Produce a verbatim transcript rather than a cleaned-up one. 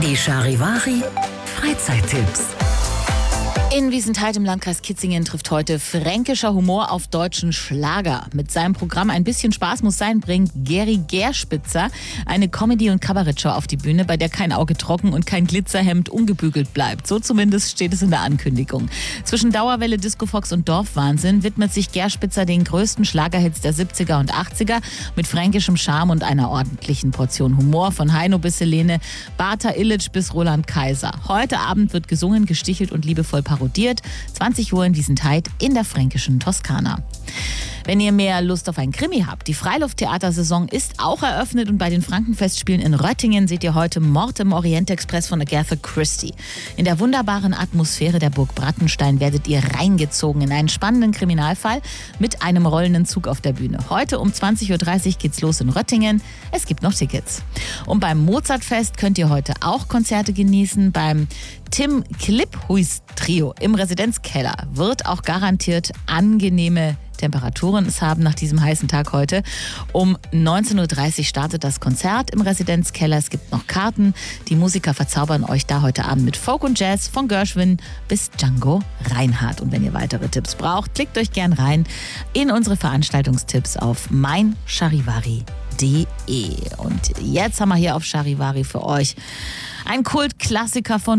Die Charivari Freizeittipps. In Wiesenthal im Landkreis Kitzingen trifft heute fränkischer Humor auf deutschen Schlager. Mit seinem Programm Ein bisschen Spaß muss sein bringt Geri Gerspitzer eine Comedy- und Kabarettshow auf die Bühne, bei der kein Auge trocken und kein Glitzerhemd ungebügelt bleibt. So zumindest steht es in der Ankündigung. Zwischen Dauerwelle, Discofox und Dorfwahnsinn widmet sich Gerspitzer den größten Schlagerhits der siebziger und achtziger mit fränkischem Charme und einer ordentlichen Portion Humor von Heino bis Helene, Bata Illich bis Roland Kaiser. Heute Abend wird gesungen, gestichelt und liebevoll parodiert. zwanzig Uhr in Wiesenthal in der fränkischen Toskana. Wenn ihr mehr Lust auf ein Krimi habt, die Freilufttheatersaison ist auch eröffnet und bei den Frankenfestspielen in Röttingen seht ihr heute Mord im Orientexpress von Agatha Christie. In der wunderbaren Atmosphäre der Burg Brattenstein werdet ihr reingezogen in einen spannenden Kriminalfall mit einem rollenden Zug auf der Bühne. Heute um zwanzig Uhr dreißig geht's los in Röttingen. Es gibt noch Tickets. Und beim Mozartfest könnt ihr heute auch Konzerte genießen. Beim Tim Kliphuis Trio im Residenzkeller wird auch garantiert angenehme Temperaturen es haben nach diesem heißen Tag heute. Um neunzehn Uhr dreißig startet das Konzert im Residenzkeller. Es gibt noch Karten. Die Musiker verzaubern euch da heute Abend mit Folk und Jazz von Gershwin bis Django Reinhardt. Und wenn ihr weitere Tipps braucht, klickt euch gern rein in unsere Veranstaltungstipps auf mein charivari punkt de. Und jetzt haben wir hier auf Charivari für euch einen Kultklassiker von